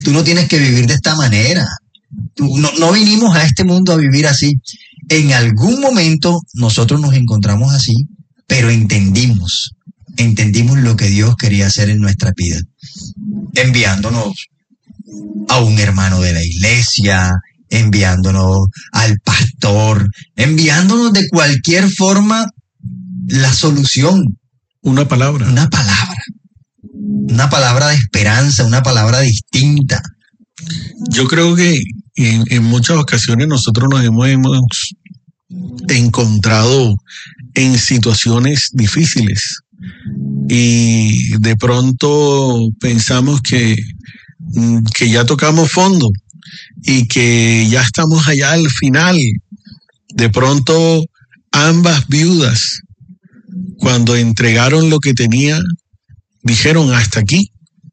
Tú no tienes que vivir de esta manera. No vinimos a este mundo a vivir así. En algún momento nosotros nos encontramos así, pero entendimos lo que Dios quería hacer en nuestra vida, enviándonos a un hermano de la iglesia, enviándonos al pastor, enviándonos de cualquier forma la solución. Una palabra de esperanza, una palabra distinta. Yo creo que en muchas ocasiones nosotros nos hemos encontrado en situaciones difíciles y de pronto pensamos que ya tocamos fondo y que ya estamos allá al final. De pronto ambas viudas, cuando entregaron lo que tenían, dijeron hasta aquí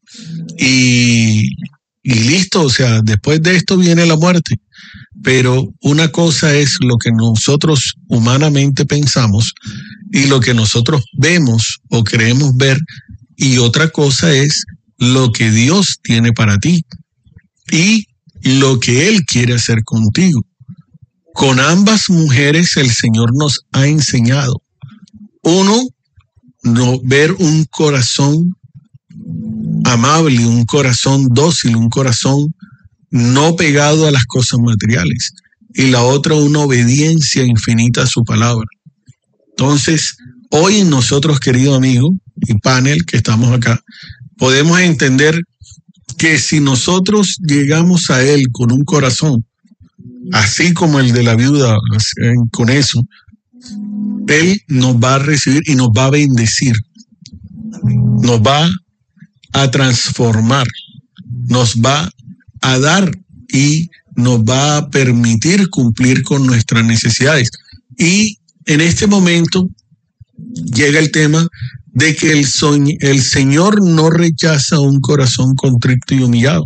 y listo, o sea, después de esto viene la muerte. Pero una cosa es lo que nosotros humanamente pensamos y lo que nosotros vemos o creemos ver, y otra cosa es lo que Dios tiene para ti y lo que Él quiere hacer contigo. Con ambas mujeres el Señor nos ha enseñado. Uno, no ver un corazón amable, un corazón dócil, un corazón no pegado a las cosas materiales. Y la otra, una obediencia infinita a su palabra. Entonces, hoy nosotros, querido amigo y panel que estamos acá, podemos entender que si nosotros llegamos a Él con un corazón, así como el de la viuda, con eso, Él nos va a recibir y nos va a bendecir. Nos va a transformar, nos va a dar y nos va a permitir cumplir con nuestras necesidades. Y en este momento llega el tema de que el Señor no rechaza un corazón contrito y humillado.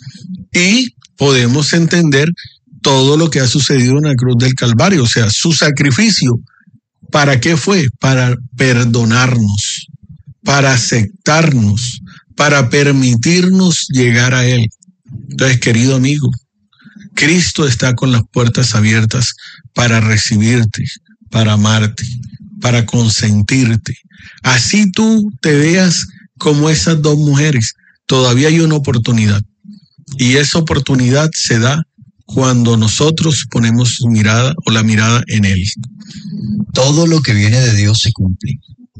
Y podemos entender todo lo que ha sucedido en la cruz del Calvario, o sea, su sacrificio. ¿Para qué fue? Para perdonarnos, para aceptarnos, para permitirnos llegar a Él. Entonces, querido amigo, Cristo está con las puertas abiertas para recibirte, para amarte, para consentirte. Así tú te veas como esas dos mujeres, todavía hay una oportunidad. Y esa oportunidad se da cuando nosotros ponemos su mirada o la mirada en Él. Todo lo que viene de Dios se cumple.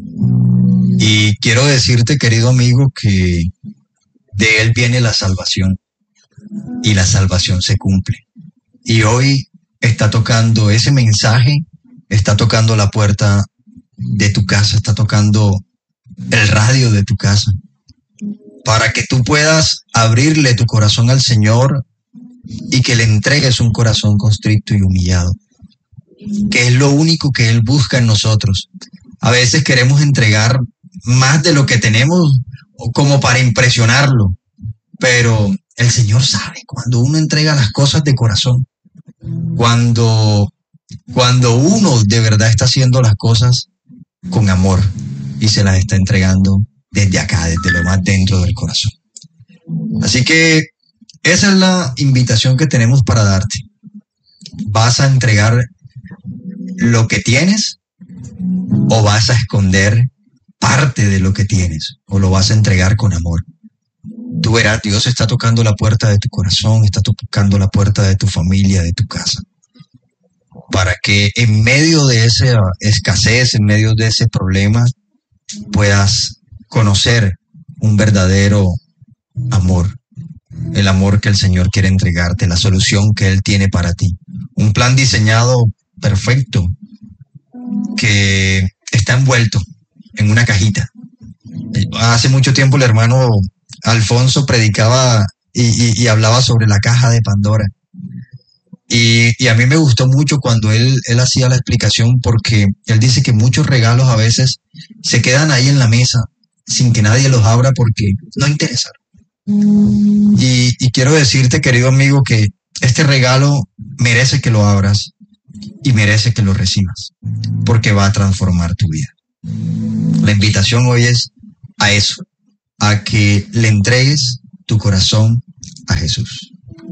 Y quiero decirte, querido amigo, que de Él viene la salvación. Y la salvación se cumple. Y hoy está tocando ese mensaje, está tocando la puerta de tu casa, está tocando el radio de tu casa, para que tú puedas abrirle tu corazón al Señor y que le entregues un corazón constricto y humillado, que es lo único que Él busca en nosotros. A veces queremos entregar más de lo que tenemos como para impresionarlo, pero el Señor sabe cuando uno entrega las cosas de corazón, cuando uno de verdad está haciendo las cosas con amor y se las está entregando desde acá, desde lo más dentro del corazón. Así que esa es la invitación que tenemos para darte. ¿Vas a entregar lo que tienes o vas a esconder parte de lo que tienes o lo vas a entregar con amor? Tú verás, Dios está tocando la puerta de tu corazón, está tocando la puerta de tu familia, de tu casa, para que en medio de esa escasez, en medio de ese problema, puedas conocer un verdadero amor, el amor que el Señor quiere entregarte, la solución que Él tiene para ti, un plan diseñado perfecto que está envuelto en una cajita. Hace mucho tiempo el hermano Alfonso predicaba y hablaba sobre la caja de Pandora. Y a mí me gustó mucho cuando él hacía la explicación, porque él dice que muchos regalos a veces se quedan ahí en la mesa sin que nadie los abra porque no interesan. Y quiero decirte, querido amigo, que este regalo merece que lo abras y merece que lo recibas, porque va a transformar tu vida. La invitación hoy es a eso, a que le entregues tu corazón a Jesús.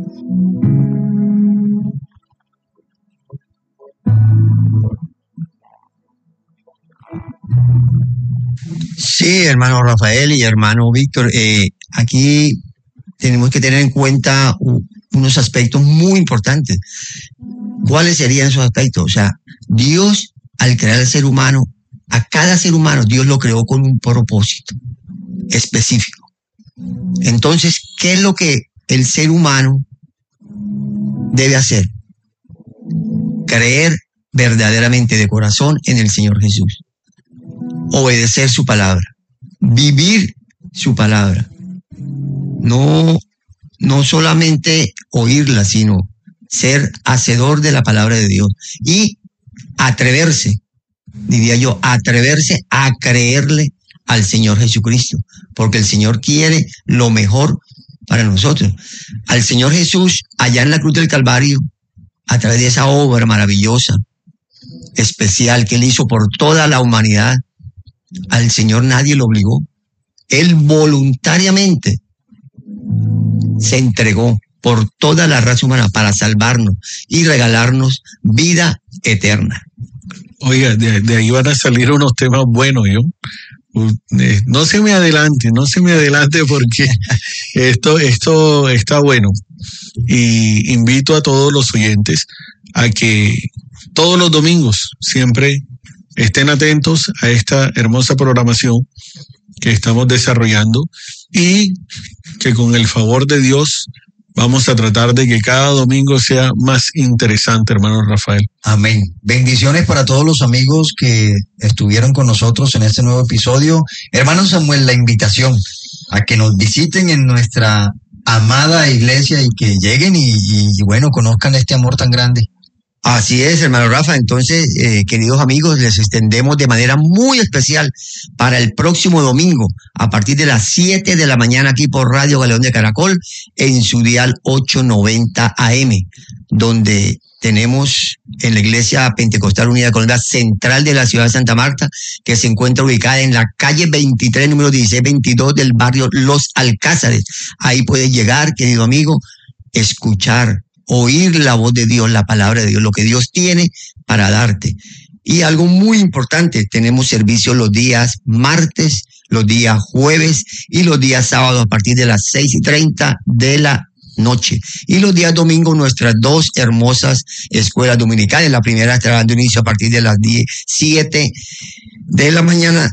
Sí, hermano Rafael y hermano Víctor, aquí tenemos que tener en cuenta unos aspectos muy importantes. ¿Cuáles serían esos aspectos? O sea, Dios, al crear al ser humano, a cada ser humano, Dios lo creó con un propósito específico. Entonces, ¿qué es lo que el ser humano debe hacer? Creer verdaderamente de corazón en el Señor Jesús. Obedecer su palabra. Vivir su palabra. No solamente oírla, sino ser hacedor de la palabra de Dios. Y atreverse, diría yo, atreverse a creerle al Señor Jesucristo, porque el Señor quiere lo mejor para nosotros. Al Señor Jesús, allá en la cruz del Calvario, a través de esa obra maravillosa, especial que Él hizo por toda la humanidad, al Señor nadie lo obligó. Él voluntariamente se entregó por toda la raza humana para salvarnos y regalarnos vida eterna. Oiga, de ahí van a salir unos temas buenos, ¿yo? No se me adelante porque esto está bueno. Y invito a todos los oyentes a que todos los domingos siempre estén atentos a esta hermosa programación que estamos desarrollando y que con el favor de Dios vamos a tratar de que cada domingo sea más interesante, hermano Rafael. Amén. Bendiciones para todos los amigos que estuvieron con nosotros en este nuevo episodio. Hermano Samuel, la invitación a que nos visiten en nuestra amada iglesia y que lleguen y bueno, conozcan este amor tan grande. Así es, hermano Rafa. Entonces, queridos amigos, les extendemos de manera muy especial para el próximo domingo, a partir de las 7 de la mañana aquí por Radio Galeón de Caracol, en su dial 890 AM, donde tenemos en la Iglesia Pentecostal Unida Colombia Central de la ciudad de Santa Marta, que se encuentra ubicada en la calle 23, número 1622 del barrio Los Alcázares. Ahí puedes llegar, querido amigo, escuchar, oír la voz de Dios, la palabra de Dios, lo que Dios tiene para darte. Y algo muy importante, tenemos servicios los días martes, los días jueves y los días sábados a partir de las 6:30 de la noche. Y los días domingos nuestras dos hermosas escuelas dominicales. La primera estará dando inicio a partir de las 7 de la mañana,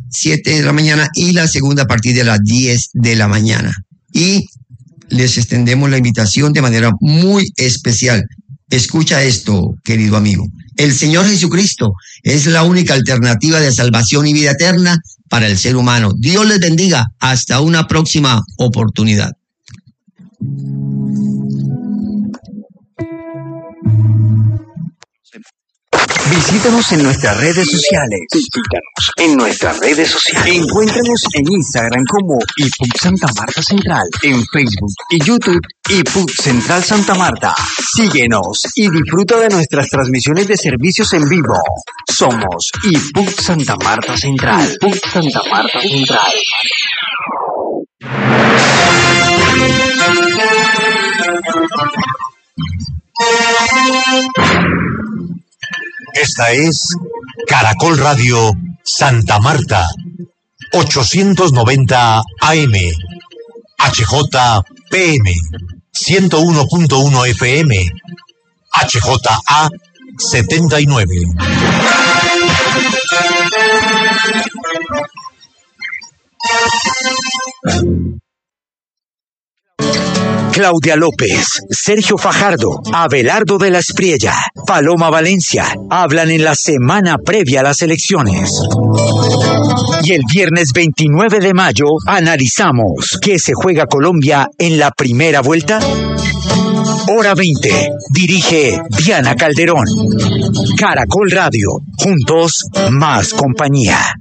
y la segunda a partir de las 10 de la mañana. Y les extendemos la invitación de manera muy especial. Escucha esto, querido amigo. El Señor Jesucristo es la única alternativa de salvación y vida eterna para el ser humano. Dios les bendiga. Hasta una próxima oportunidad. Visítanos en nuestras redes sociales. Encuéntranos en Instagram como IPUC Santa Marta Central, en Facebook y YouTube IPUC Central Santa Marta. Síguenos y disfruta de nuestras transmisiones de servicios en vivo. Somos IPUC Santa Marta Central. IPUC Santa Marta Central. Esta es Caracol Radio Santa Marta, 890 AM, HJPM, 101.1 FM, HJA 79. Claudia López, Sergio Fajardo, Abelardo de la Espriella, Paloma Valencia hablan en la semana previa a las elecciones. Y el viernes 29 de mayo analizamos qué se juega Colombia en la primera vuelta. Hora 20, dirige Diana Calderón. Caracol Radio, juntos más compañía.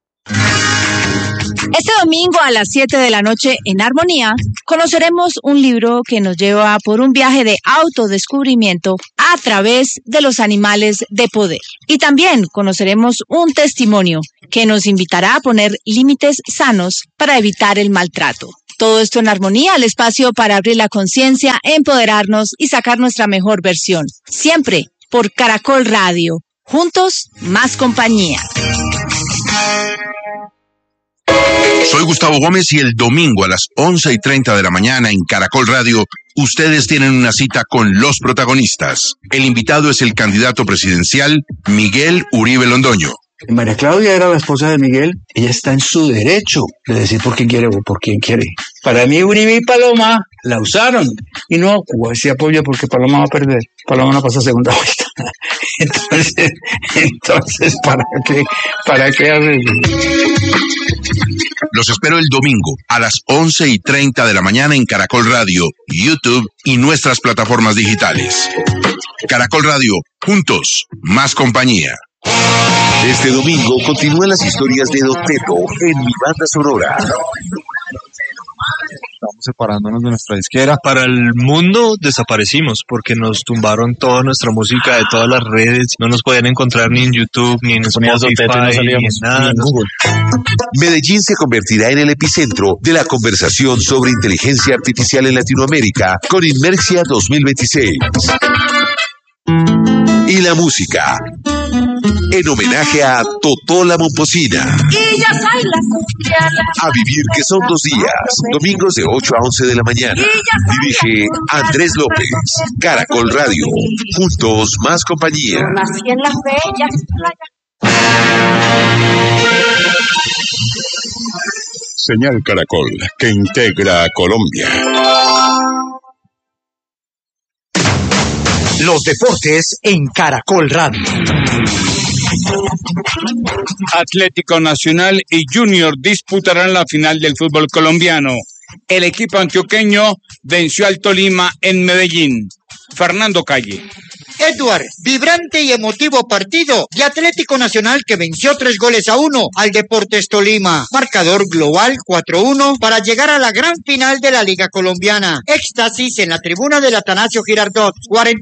Este domingo a las 7 de la noche en Armonía conoceremos un libro que nos lleva por un viaje de autodescubrimiento a través de los animales de poder. Y también conoceremos un testimonio que nos invitará a poner límites sanos para evitar el maltrato. Todo esto en Armonía, el espacio para abrir la conciencia, empoderarnos y sacar nuestra mejor versión. Siempre por Caracol Radio. Juntos, más compañía. Soy Gustavo Gómez y el domingo a las 11:30 de la mañana en Caracol Radio, ustedes tienen una cita con los protagonistas. El invitado es el candidato presidencial Miguel Uribe Londoño. María Claudia era la esposa de Miguel. Ella está en su derecho de decir por quién quiere o por quién quiere. Para mí, Uribe y Paloma la usaron. Y no, Cuba se apoya porque Paloma va a perder. Paloma no pasa segunda vuelta. Entonces, ¿para qué hacer? Los espero el domingo a las 11:30 de la mañana en Caracol Radio, YouTube y nuestras plataformas digitales. Caracol Radio, juntos, más compañía. Este domingo continúan las historias de Don Teto en Mi Banda Sonora. Estamos separándonos de nuestra disquera. Para el mundo desaparecimos porque nos tumbaron toda nuestra música de todas las redes. No nos podían encontrar ni en YouTube, ni en Spotify, ni en nada. Ni en Google. Medellín se convertirá en el epicentro de la conversación sobre inteligencia artificial en Latinoamérica con Inmersia 2026. Y la música, en homenaje a Totó la Momposina. A vivir que son 2 días, domingos de 8 a 11 de la mañana. Dirige Andrés López, Caracol Radio, juntos más compañía. Señal Caracol, que integra a Colombia. Los deportes en Caracol Radio. Atlético Nacional y Junior disputarán la final del fútbol colombiano. El equipo antioqueño venció al Tolima en Medellín. Fernando Calle. Edward, vibrante y emotivo partido de Atlético Nacional que venció 3-1 al Deportes Tolima. Marcador global 4-1 para llegar a la gran final de la Liga Colombiana. Éxtasis en la tribuna del Atanasio Girardot.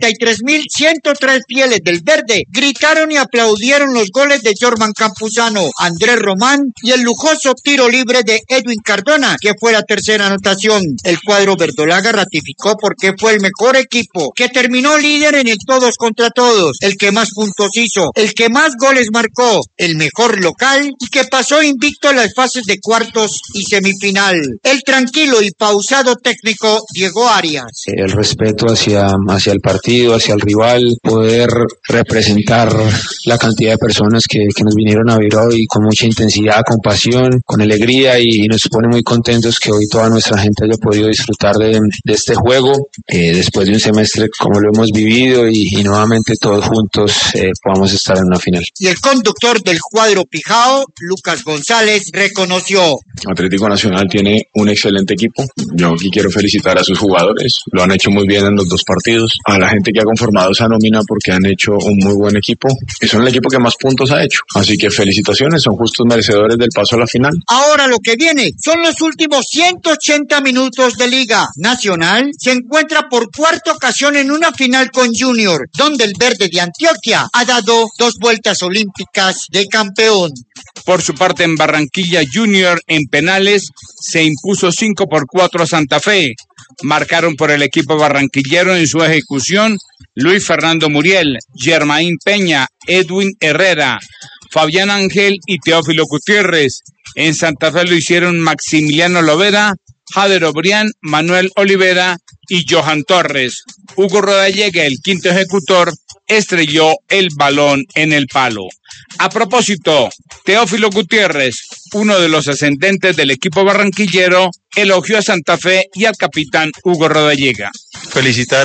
43.103 fieles del verde gritaron y aplaudieron los goles de Jorman Campuzano, Andrés Román y el lujoso tiro libre de Edwin Cardona, que fue la tercera anotación. El cuadro verdolaga ratificó porque fue el mejor equipo, que terminó líder en el todos contra todos, el que más puntos hizo, el que más goles marcó, el mejor local y que pasó invicto a las fases de cuartos y semifinal. El tranquilo y pausado técnico Diego Arias. El respeto hacia el partido, hacia el rival, poder representar la cantidad de personas que nos vinieron a ver hoy con mucha intensidad, con pasión, con alegría y nos pone muy contentos que hoy toda nuestra gente haya podido disfrutar de este juego después de un semestre como lo hemos vivido y nuevamente todos juntos podamos estar en una final. Y el conductor del cuadro Pijao, Lucas González, reconoció: Atlético Nacional tiene un excelente equipo. Yo aquí quiero felicitar a sus jugadores, lo han hecho muy bien en los 2 partidos, a la gente que ha conformado esa nómina porque han hecho un muy buen equipo y son el equipo que más puntos ha hecho, así que felicitaciones, son justos merecedores del paso a la final. Ahora lo que viene son los últimos 180 minutos de Liga. Nacional se encuentra por cuarta ocasión en una final con Junior, donde el verde de Antioquia ha dado 2 vueltas olímpicas de campeón. Por su parte, en Barranquilla, Junior en penales se impuso 5-4 a Santa Fe. Marcaron por el equipo barranquillero en su ejecución Luis Fernando Muriel, Germain Peña, Edwin Herrera, Fabián Ángel y Teófilo Gutiérrez. En Santa Fe lo hicieron Maximiliano Lovera, Jader Obrián, Manuel Olivera y Johan Torres. Hugo Rodallega, el quinto ejecutor, estrelló el balón en el palo. A propósito, Teófilo Gutiérrez, uno de los ascendentes del equipo barranquillero, elogió a Santa Fe y al capitán Hugo Rodallega. Felicitar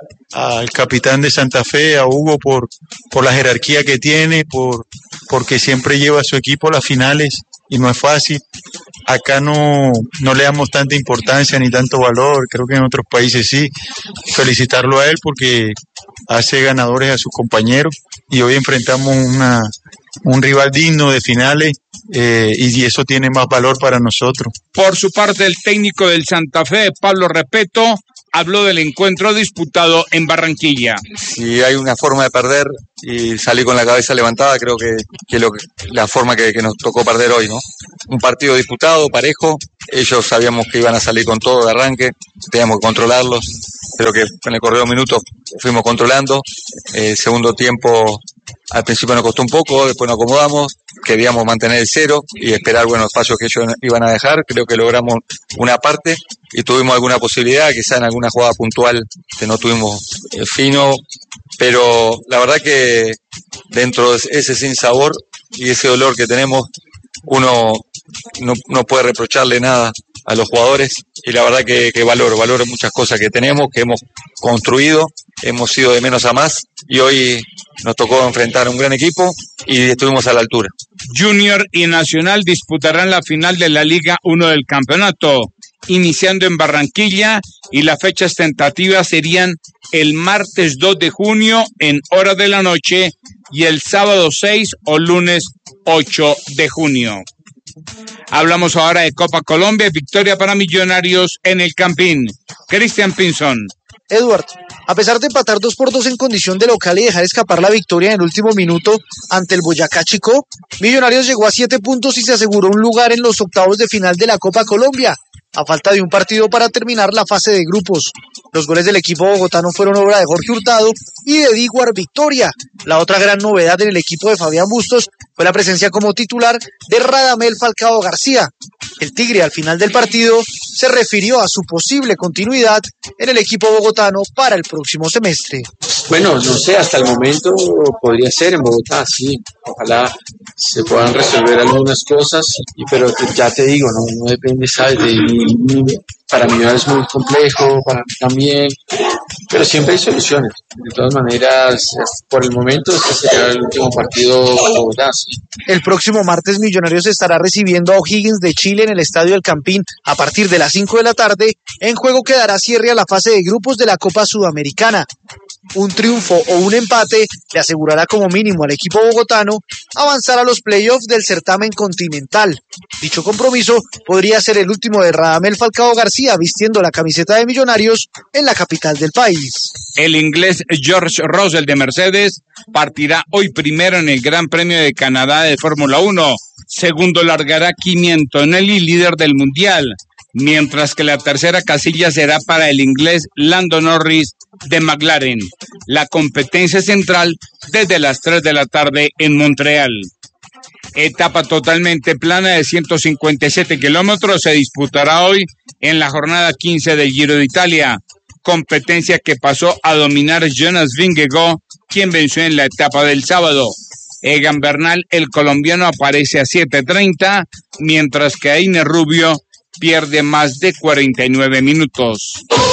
al capitán de Santa Fe, a Hugo, por la jerarquía que tiene, porque siempre lleva a su equipo a las finales y no es fácil. Acá no le damos tanta importancia ni tanto valor, creo que en otros países sí. Felicitarlo a él porque hace ganadores a sus compañeros y hoy enfrentamos un rival digno de finales y eso tiene más valor para nosotros. Por su parte, el técnico del Santa Fe, Pablo Repeto, habló del encuentro disputado en Barranquilla. Si hay una forma de perder y salir con la cabeza levantada, creo que la forma que nos tocó perder hoy, ¿no? Un partido disputado, parejo, ellos sabíamos que iban a salir con todo de arranque, teníamos que controlarlos, creo que en el correo de minutos fuimos controlando, segundo tiempo al principio nos costó un poco, después nos acomodamos, queríamos mantener el cero y esperar buenos espacios que ellos iban a dejar, creo que logramos una parte y tuvimos alguna posibilidad, quizá en alguna jugada puntual que no tuvimos fino, pero la verdad que dentro de ese sinsabor y ese dolor que tenemos, uno no puede reprocharle nada a los jugadores y la verdad que valoro muchas cosas que tenemos, que hemos construido, hemos ido de menos a más y hoy nos tocó enfrentar a un gran equipo y estuvimos a la altura. Junior y Nacional disputarán la final de la Liga 1 del campeonato, iniciando en Barranquilla, y las fechas tentativas serían el martes 2 de junio en horas de la noche y el sábado 6 o lunes 8 de junio. Hablamos ahora de Copa Colombia, victoria para Millonarios en el Campín. Cristian Pinzón. Edward, a pesar de empatar 2-2 en condición de local y dejar escapar la victoria en el último minuto ante el Boyacá Chicó, Millonarios llegó a 7 puntos y se aseguró un lugar en los octavos de final de la Copa Colombia, a falta de un partido para terminar la fase de grupos. Los goles del equipo bogotano fueron obra de Jorge Hurtado y de Diguar Victoria. La otra gran novedad en el equipo de Fabián Bustos fue la presencia como titular de Radamel Falcao García. El Tigre al final del partido se refirió a su posible continuidad en el equipo bogotano para el próximo semestre. Bueno, no sé, hasta el momento podría ser en Bogotá, sí. Ojalá se puedan resolver algunas cosas, pero ya te digo, no depende, ¿sabes? De mí. Para mí es muy complejo, para mí también, pero siempre hay soluciones. De todas maneras, por el momento este será el último partido de Bogotá. Sí. El próximo martes Millonarios estará recibiendo a O'Higgins de Chile en el Estadio del Campín a partir de las 5 de la tarde, en juego que dará cierre a la fase de grupos de la Copa Sudamericana. Un triunfo o un empate le asegurará como mínimo al equipo bogotano avanzar a los playoffs del certamen continental. Dicho compromiso podría ser el último de Radamel Falcao García vistiendo la camiseta de Millonarios en la capital del país. El inglés George Russell de Mercedes partirá hoy primero en el Gran Premio de Canadá de Fórmula 1. Segundo largará 500 en el líder del mundial, mientras que la tercera casilla será para el inglés Lando Norris de McLaren. La competencia central desde las 3 de la tarde en Montreal. Etapa totalmente plana de 157 kilómetros se disputará hoy en la jornada 15 del Giro de Italia, competencia que pasó a dominar Jonas Vingegaard, quien venció en la etapa del sábado. Egan Bernal, el colombiano, aparece a 7:30, mientras que Einer Rubio pierde más de 49 minutos.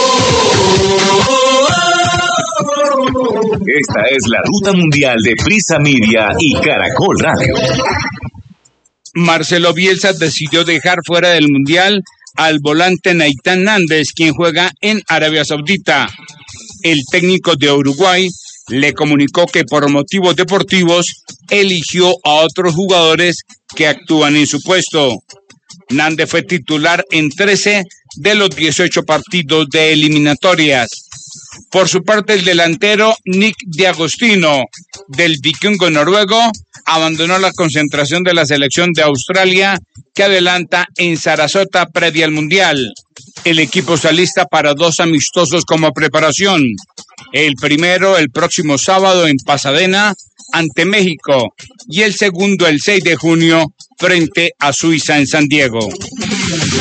Esta es la ruta mundial de Prisa Media y Caracol Radio. Marcelo Bielsa decidió dejar fuera del mundial al volante Naitán Nández, quien juega en Arabia Saudita. El técnico de Uruguay le comunicó que por motivos deportivos eligió a otros jugadores que actúan en su puesto. Nández fue titular en 13 de los 18 partidos de eliminatorias. Por su parte, el delantero Nick D'Agostino del Vikingo noruego abandonó la concentración de la selección de Australia, que adelanta en Sarasota previa al Mundial. El equipo está lista para 2 amistosos como preparación. El primero el próximo sábado en Pasadena ante México y el segundo el 6 de junio frente a Suiza en San Diego.